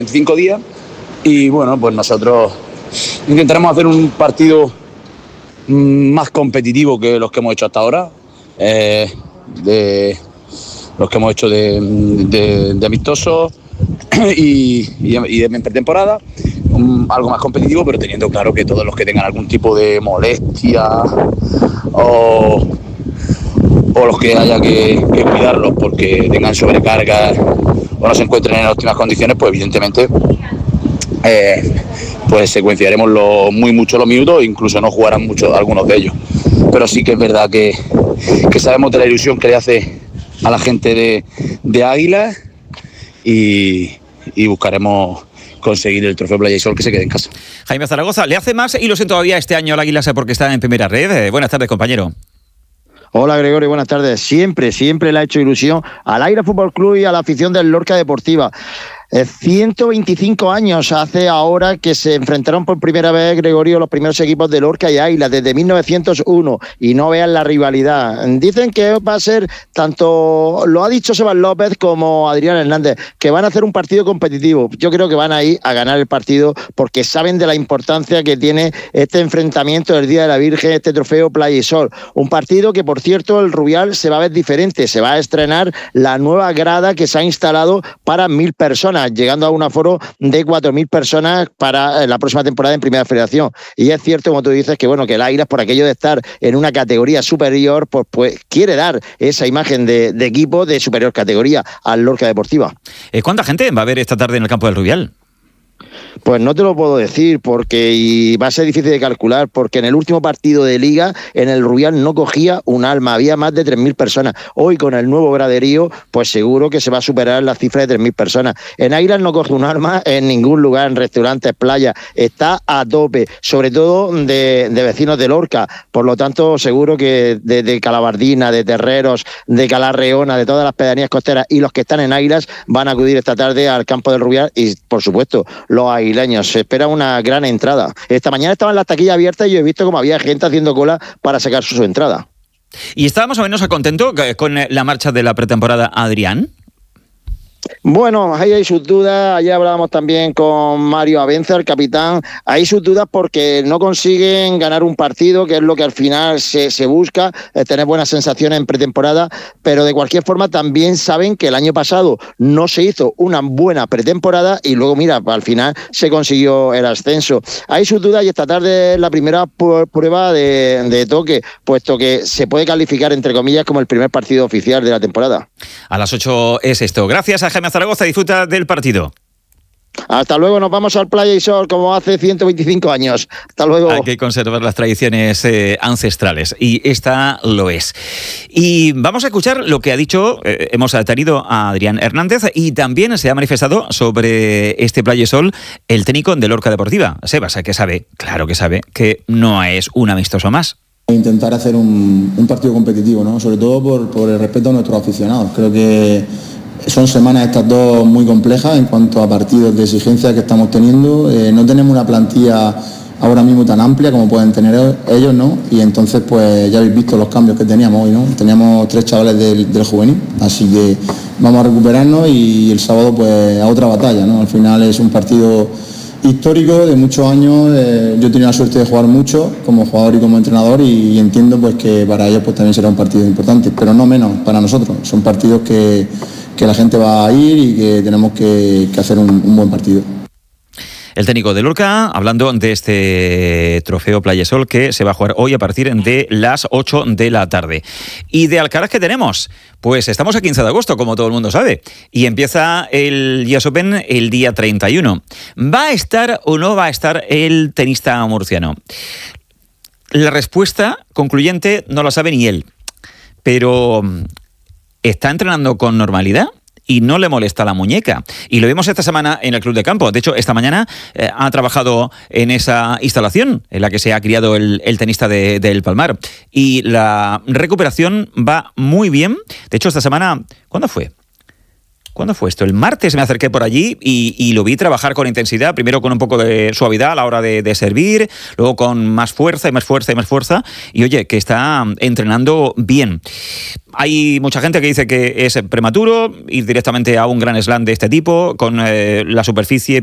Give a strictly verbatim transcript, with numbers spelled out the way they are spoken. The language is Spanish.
veinticinco días y bueno, pues nosotros intentaremos hacer un partido más competitivo que los que hemos hecho hasta ahora, eh, de los que hemos hecho de, de, de amistosos y, y, y de pretemporada, um, algo más competitivo, pero teniendo claro que todos los que tengan algún tipo de molestia o, o los que haya que, que cuidarlos porque tengan sobrecargas o no se encuentren en óptimas condiciones, pues evidentemente eh, pues secuenciaremos lo, muy mucho los minutos, incluso no jugarán mucho algunos de ellos. Pero sí que es verdad que, que sabemos de la ilusión que le hace a la gente de, de Águila y, y buscaremos conseguir el trofeo Playa y Sol que se quede en casa. Jaime Zaragoza, ¿le hace más ilusión todavía este año al Águila porque está en primera red? Eh, buenas tardes, compañero. Hola Gregorio, buenas tardes. Siempre, siempre le ha hecho ilusión al Águila Fútbol Club y a la afición del Lorca Deportiva. ciento veinticinco años hace ahora que se enfrentaron por primera vez, Gregorio, los primeros equipos de Lorca y Águila desde mil novecientos uno, y no vean la rivalidad. Dicen que va a ser, tanto lo ha dicho Sebas López como Adrián Hernández, que van a hacer un partido competitivo. Yo creo que van a ir a ganar el partido porque saben de la importancia que tiene este enfrentamiento del Día de la Virgen, este trofeo Playa y Sol. Un partido que, por cierto, el Rubial se va a ver diferente, se va a estrenar la nueva grada que se ha instalado para mil personas, llegando a un aforo de cuatro mil personas para la próxima temporada en Primera Federación. Y es cierto, como tú dices, que bueno, que el Águila, por aquello de estar en una categoría superior, pues, pues quiere dar esa imagen de, de equipo de superior categoría al Lorca Deportiva. ¿Cuánta gente va a haber esta tarde en el campo del Rubial? Pues no te lo puedo decir porque y va a ser difícil de calcular, porque en el último partido de Liga en el Rubial no cogía un alma, había más de tres mil personas. Hoy con el nuevo graderío pues seguro que se va a superar la cifra de tres mil personas. En Águilas no coge un alma en ningún lugar, en restaurantes, playas, está a tope, sobre todo de, de vecinos de Lorca, por lo tanto seguro que de, de Calabardina, de Terreros, de Calarreona, de todas las pedanías costeras y los que están en Águilas van a acudir esta tarde al campo del Rubial y por supuesto los aguileños. Se espera una gran entrada. Esta mañana estaban las taquillas abiertas y yo he visto como había gente haciendo cola para sacar su, su entrada. ¿Y estaba más o menos contento con la marcha de la pretemporada, Adrián? Bueno, ahí hay sus dudas. Ayer hablábamos también con Mario Abenza, el capitán. Hay sus dudas porque no consiguen ganar un partido, que es lo que al final se, se busca, eh, tener buenas sensaciones en pretemporada, pero de cualquier forma también saben que el año pasado no se hizo una buena pretemporada y luego, mira, al final se consiguió el ascenso. Hay sus dudas y esta tarde es la primera prueba de, de toque, puesto que se puede calificar, entre comillas, como el primer partido oficial de la temporada. A las ocho es esto. Gracias a Jaime Zaragoza, disfruta del partido. Hasta luego, nos vamos al Playa y Sol como hace ciento veinticinco años. Hasta luego. Hay que conservar las tradiciones eh, ancestrales y esta lo es. Y vamos a escuchar lo que ha dicho, eh, hemos tenido a Adrián Hernández y también se ha manifestado sobre este Playa y Sol el técnico de Lorca Deportiva, Sebas, que sabe, claro que sabe, que no es un amistoso más. Intentar hacer un, un partido competitivo, ¿no? Sobre todo por, por el respeto a nuestros aficionados. Creo que son semanas estas dos muy complejas en cuanto a partidos de exigencia que estamos teniendo. Eh, no tenemos una plantilla ahora mismo tan amplia como pueden tener ellos, ¿no? Y entonces pues ya habéis visto los cambios que teníamos hoy, ¿no? Teníamos tres chavales del, del juvenil, así que vamos a recuperarnos y el sábado pues a otra batalla, ¿no? Al final es un partido histórico de muchos años. Eh, yo he tenido la suerte de jugar mucho como jugador y como entrenador y, y entiendo pues que para ellos pues también será un partido importante, pero no menos para nosotros. Son partidos que, que la gente va a ir y que tenemos que, que hacer un, un buen partido. El técnico de Lorca hablando de este trofeo Playa Sol que se va a jugar hoy a partir de las ocho de la tarde. ¿Y de Alcaraz qué tenemos? Pues estamos a quince de agosto, como todo el mundo sabe, y empieza el U S Open el día treinta y uno. ¿Va a estar o no va a estar el tenista murciano? La respuesta concluyente no la sabe ni él, pero ¿está entrenando con normalidad? Y no le molesta la muñeca. Y lo vimos esta semana en el Club de Campo. De hecho, esta mañana eh, ha trabajado en esa instalación en la que se ha criado el, el tenista de, del Palmar. Y la recuperación va muy bien. De hecho, esta semana, ¿cuándo fue? ¿Cuándo fue esto? El martes me acerqué por allí y, y lo vi trabajar con intensidad, primero con un poco de suavidad a la hora de, de servir, luego con más fuerza y más fuerza y más fuerza, y oye, que está entrenando bien. Hay mucha gente que dice que es prematuro ir directamente a un gran slam de este tipo, con eh, la superficie